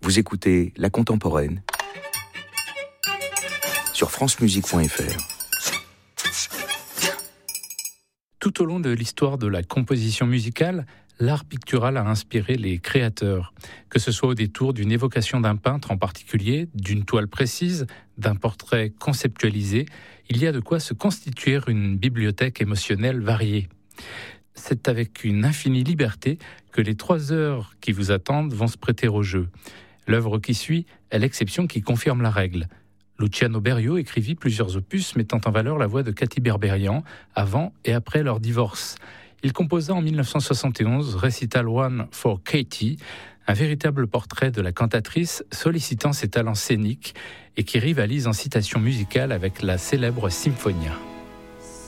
Vous écoutez La Contemporaine sur francemusique.fr. Tout au long de l'histoire de la composition musicale, l'art pictural a inspiré les créateurs. Que ce soit au détour d'une évocation d'un peintre en particulier, d'une toile précise, d'un portrait conceptualisé, il y a de quoi se constituer une bibliothèque émotionnelle variée. C'est avec une infinie liberté que les 3 heures qui vous attendent vont se prêter au jeu. L'œuvre qui suit est l'exception qui confirme la règle. Luciano Berio écrivit plusieurs opus mettant en valeur la voix de Katy Berberian avant et après leur divorce. Il composa en 1971 Recital One for Katy, un véritable portrait de la cantatrice sollicitant ses talents scéniques et qui rivalise en citation musicale avec la célèbre Symphonia.